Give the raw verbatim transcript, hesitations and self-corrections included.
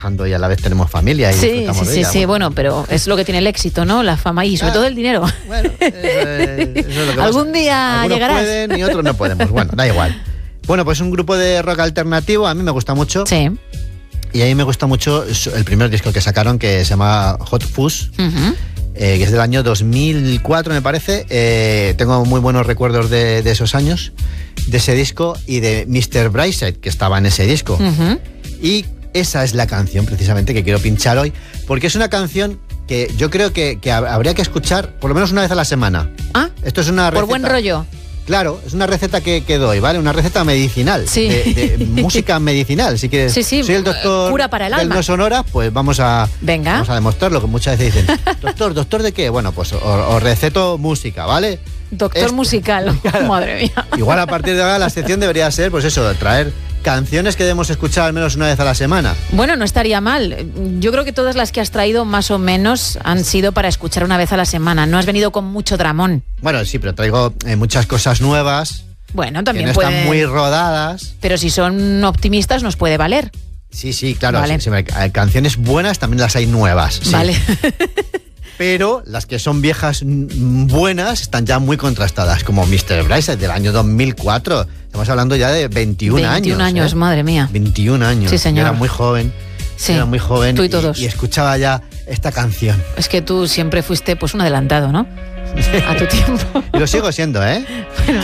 y a la vez tenemos familia y Sí, disfrutamos sí, de sí, ella. sí, bueno, pero es lo que tiene el éxito, ¿no? La fama y sobre Ah, todo el dinero. Bueno, eso es, eso es lo que Algún pasa. día Algunos llegarás. pueden y otros no podemos. Bueno, da igual. Bueno, pues un grupo de rock alternativo, a mí me gusta mucho. Sí. Y a mí me gusta mucho el primer disco que sacaron, que se llama Hot Fuzz, Uh-huh. eh, que es del año dos mil cuatro, me parece. Eh, tengo muy buenos recuerdos de, de esos años, de ese disco y de mister Brightside, que estaba en ese disco. Uh-huh. Y esa es la canción precisamente que quiero pinchar hoy, porque es una canción que yo creo que, que habría que escuchar por lo menos una vez a la semana. Ah, Esto es una receta. por buen rollo. Claro, es una receta que, que doy, ¿vale? Una receta medicinal, Sí. de, de música medicinal. Si quieres, Sí, sí, soy el doctor cura para el del alma. No Sonora, pues vamos a, Venga. vamos a demostrarlo, que muchas veces dicen, doctor, ¿doctor de qué? Bueno, pues os, os receto música, ¿vale? Doctor Esto. musical. Madre mía. Igual a partir de ahora la sección debería ser, pues eso, traer canciones que debemos escuchar al menos una vez a la semana. Bueno, no estaría mal. Yo creo que todas las que has traído más o menos han sido para escuchar una vez a la semana. No has venido con mucho dramón. Bueno, sí, pero traigo eh, muchas cosas nuevas, Bueno, que también no puede... están muy rodadas. Pero si son optimistas nos puede valer. Sí, sí, claro. Vale. sí, sí, hay canciones buenas, también las hay nuevas. Sí. Vale. Pero las que son viejas mm, buenas están ya muy contrastadas, como mister Brightside del año dos mil cuatro. Estamos hablando ya de veintiún años. veintiún años, ¿eh? madre mía. veintiún años. Sí, señor. Yo era muy joven. Sí. Era muy joven. Tú y todos. Y, y escuchaba ya esta canción. Es que tú siempre fuiste pues un adelantado, ¿no? A tu tiempo. Y lo sigo siendo, ¿eh?